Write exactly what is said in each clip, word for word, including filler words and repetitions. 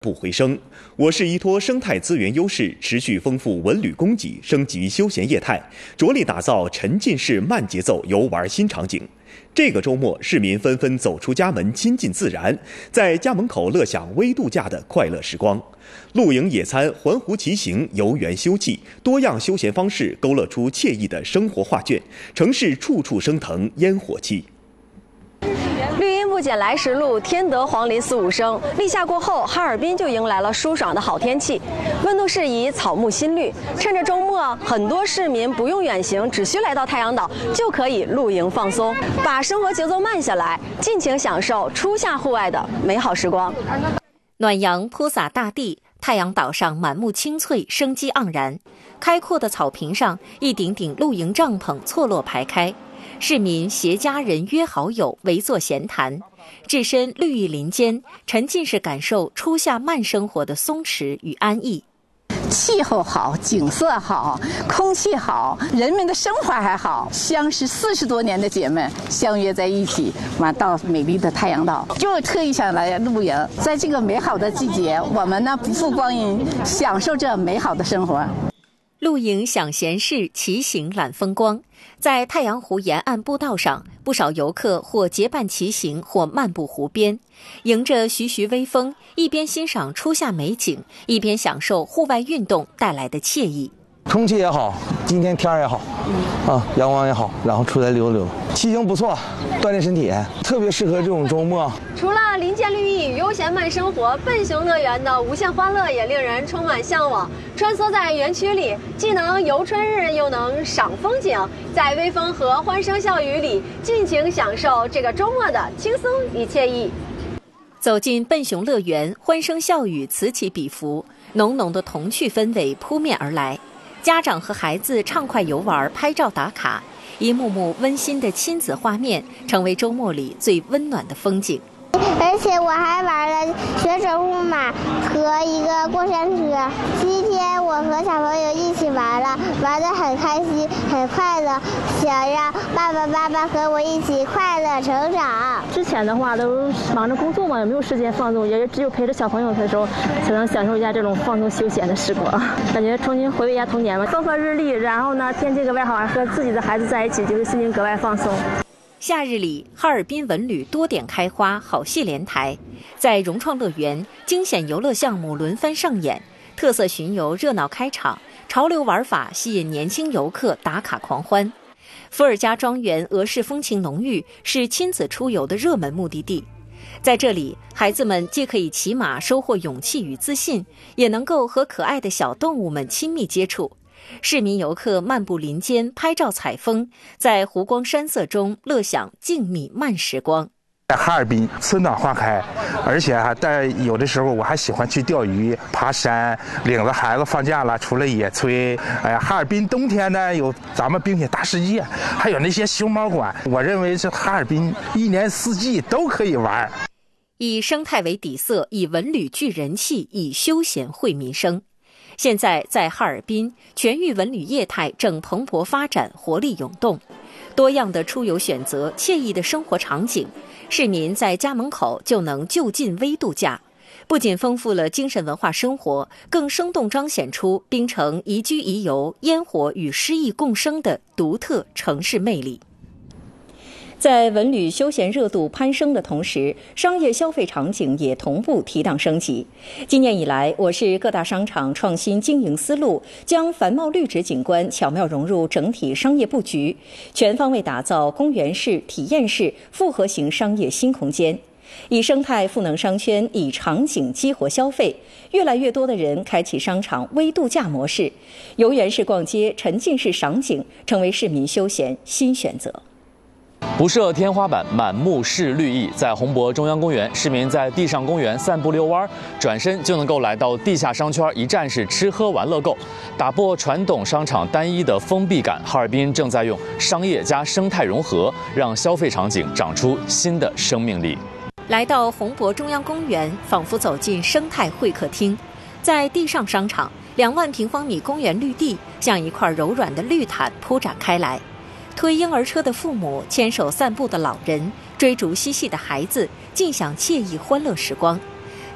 不回升。我市依托生态资源优势，持续丰富文旅供给，升级休闲业态，着力打造沉浸式慢节奏游玩新场景。这个周末，市民纷纷走出家门，亲近自然，在家门口乐享微度假的快乐时光。露营、野餐、环湖骑行、游园休憩，多样休闲方式勾勒出惬意的生活画卷。城市处处升腾烟火气。 绿荫不减来时路，添得黄林四五升。立夏过后，哈尔滨就迎来了舒爽的好天气，温度适宜，草木新绿。趁着周末，很多市民不用远行，只需来到太阳岛就可以露营放松，把生活节奏慢下来，尽情享受初夏户外的美好时光。 暖阳铺洒大地，太阳岛上满目青翠，生机盎然。开阔的草坪上，一顶顶露营帐篷错落排开。市民携家人约好友围坐闲谈，置身绿意林间，沉浸式感受初夏慢生活的松弛与安逸。 气候好，景色好，空气好，人们的生活还好。相识四十多年的姐妹相约在一起，完到美丽的太阳岛，就特意想来露营。在这个美好的季节，我们呢不负光阴，享受这美好的生活。 露营享闲适，骑行览风光。在太阳湖沿岸步道上，不少游客或结伴骑行，或漫步湖边，迎着徐徐微风，一边欣赏初夏美景，一边享受户外运动带来的惬意。 空气也好，今天天也好，啊，阳光也好，然后出来溜溜，骑行不错，锻炼身体，特别适合这种周末。 除了林间绿意与悠闲慢生活，笨熊乐园的无限欢乐也令人充满向往。穿梭在园区里，既能游春日，又能赏风景，在微风和欢声笑语里，尽情享受这个周末的轻松与惬意。 走进笨熊乐园，欢声笑语此起彼伏，浓浓的童趣氛围扑面而来。家长和孩子畅快游玩，拍照打卡，一幕幕温馨的亲子画面，成为周末里最温暖的风景。 而且我还玩了旋转木马和一个过山车。今天我和小朋友一起玩了，玩得很开心，很快乐，想让爸爸妈妈和我一起快乐成长。 之前的话都忙着工作嘛，也没有时间放松，也只有陪着小朋友的时候才能享受一下这种放松休闲的时光，感觉重新回味一下童年嘛。风和日丽，然后呢天气格外好，和自己的孩子在一起，就是心情格外放松。 夏日里，哈尔滨文旅多点开花，好戏连台。在融创乐园，惊险游乐项目轮番上演，特色巡游热闹开场，潮流玩法吸引年轻游客打卡狂欢。伏尔加庄园俄式风情浓郁，是亲子出游的热门目的地。在这里，孩子们既可以骑马收获勇气与自信，也能够和可爱的小动物们亲密接触。市民游客漫步林间，拍照采风，在湖光山色中乐享静谧慢时光。 在哈尔滨春暖花开，而且还在有的时候我还喜欢去钓鱼、爬山，领着孩子放假了出来野炊。哎呀，哈尔滨冬天呢有咱们冰雪大世界，还有那些熊猫馆。我认为这哈尔滨一年四季都可以玩。 以生态为底色，以文旅聚人气，以休闲惠民生。现在在哈尔滨，全域文旅业态正蓬勃发展，活力涌动。多样的出游选择，惬意的生活场景，市民在家门口就能就近微度假。不仅丰富了精神文化生活，更生动彰显出槟城宜居宜游、烟火与诗意共生的独特城市魅力。在文旅休闲热度攀升的同时，商业消费场景也同步提档升级。今年以来，我市各大商场创新经营思路，将繁茂绿植景观巧妙融入整体商业布局，全方位打造公园式、体验式、复合型商业新空间。以生态赋能商圈，以场景激活消费，越来越多的人开启商场微度假模式，游园式逛街、沉浸式赏景成为市民休闲新选择。 不设天花板，满目是绿意。在洪博中央公园，市民在地上公园散步遛弯，转身就能够来到地下商圈，一站式吃喝玩乐购，打破传统商场单一的封闭感。哈尔滨正在用商业加生态融合，让消费场景长出新的生命力。 来到洪博中央公园，仿佛走进生态会客厅。在地上商场，两万平方米公园绿地像一块柔软的绿毯铺展开来。推婴儿车的父母，牵手散步的老人，追逐嬉戏的孩子，尽享惬意欢乐时光。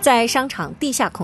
在商场地下空